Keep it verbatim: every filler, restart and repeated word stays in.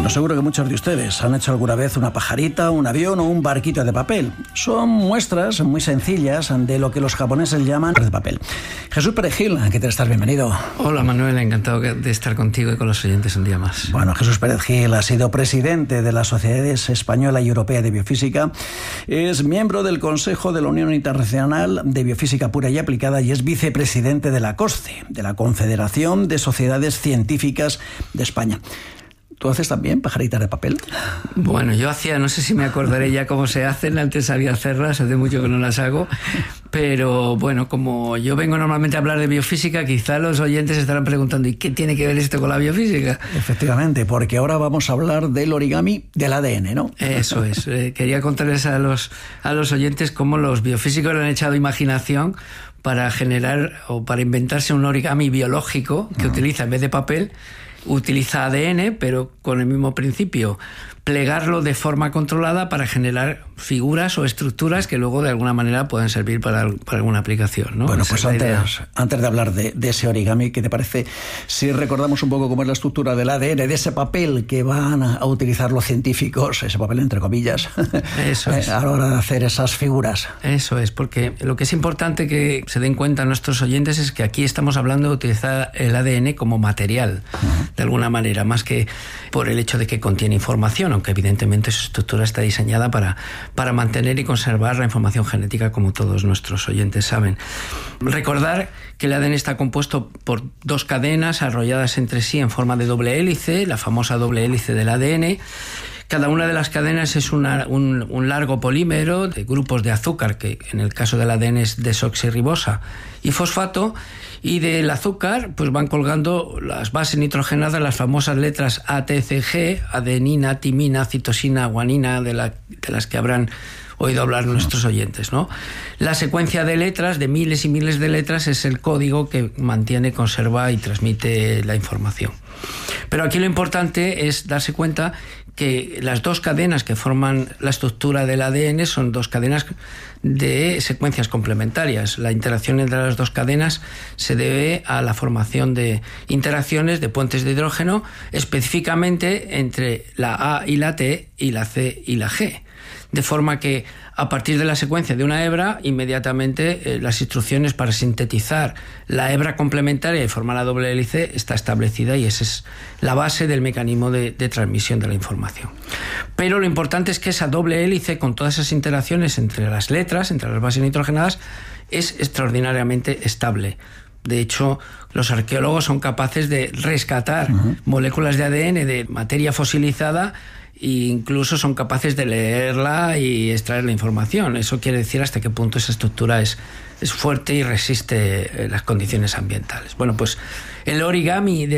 Bueno, seguro que muchos de ustedes han hecho alguna vez una pajarita, un avión o un barquito de papel. Son muestras muy sencillas de lo que los japoneses llaman de papel. Jesús Perejil, ¿qué tal estás? Bienvenido. Hola Manuel, encantado de estar contigo y con los oyentes un día más. Bueno, Jesús Perejil ha sido presidente de las Sociedades Española y Europea de Biofísica, es miembro del Consejo de la Unión Internacional de Biofísica Pura y Aplicada y es vicepresidente de la COSCE, de la Confederación de Sociedades Científicas de España. ¿Tú haces también pajaritas de papel? Bueno, yo hacía, no sé si me acordaré ya cómo se hacen, antes sabía hacerlas, hace mucho que no las hago, pero bueno, como yo vengo normalmente a hablar de biofísica, quizá los oyentes estarán preguntando, ¿y qué tiene que ver esto con la biofísica? Efectivamente, porque ahora vamos a hablar del origami del A D N, ¿no? Eso es, eh, quería contarles a los, a los oyentes cómo los biofísicos le han echado imaginación para generar o para inventarse un origami biológico que uh-huh. utiliza, en vez de papel, utiliza A D N, pero con el mismo principio, plegarlo de forma controlada para generar figuras o estructuras que luego de alguna manera pueden servir para, para alguna aplicación, ¿no? Bueno, Esa pues antes, antes de hablar de, de ese origami, ¿qué te parece si recordamos un poco cómo es la estructura del A D N, de ese papel que van a utilizar los científicos, ese papel entre comillas, Eso es. a la hora de hacer esas figuras? Eso es, porque lo que es importante que se den cuenta nuestros oyentes es que aquí estamos hablando de utilizar el A D N como material, uh-huh. de alguna manera, más que por el hecho de que contiene información, aunque evidentemente su estructura está diseñada para, para mantener y conservar la información genética, como todos nuestros oyentes saben. Recordar que el A D N está compuesto por dos cadenas arrolladas entre sí en forma de doble hélice, la famosa doble hélice del A D N. Cada una de las cadenas es una, un, un largo polímero de grupos de azúcar, que en el caso del A D N es desoxirribosa y fosfato, y del azúcar pues van colgando las bases nitrogenadas, las famosas letras A, T, C, G, adenina, timina, citosina, guanina, de, la, de las que habrán oído hablar nuestros oyentes, ¿no? La secuencia de letras, de miles y miles de letras, es el código que mantiene, conserva y transmite la información. Pero aquí lo importante es darse cuenta que las dos cadenas que forman la estructura del A D N son dos cadenas de secuencias complementarias. La interacción entre las dos cadenas se debe a la formación de interacciones de puentes de hidrógeno, específicamente entre la A y la T y la C y la G. De forma que a partir de la secuencia de una hebra, inmediatamente eh, las instrucciones para sintetizar la hebra complementaria y formar la doble hélice está establecida, y esa es la base del mecanismo de, de transmisión de la información. Pero lo importante es que esa doble hélice, con todas esas interacciones entre las letras, entre las bases nitrogenadas, es extraordinariamente estable. De hecho, los arqueólogos son capaces de rescatar uh-huh. moléculas de A D N de materia fosilizada, e incluso son capaces de leerla y extraer la información. Eso quiere decir hasta qué punto esa estructura es, es fuerte y resiste las condiciones ambientales. Bueno, pues el origami de